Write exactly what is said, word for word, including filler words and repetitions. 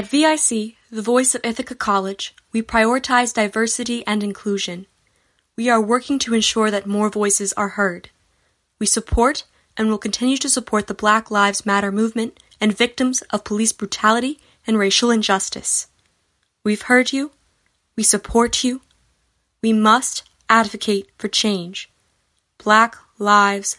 At V I C, the voice of Ithaca College, we prioritize diversity and inclusion. We are working to ensure that more voices are heard. We support and will continue to support the Black Lives Matter movement and victims of police brutality and racial injustice. We've heard you. We support you. We must advocate for change. Black Lives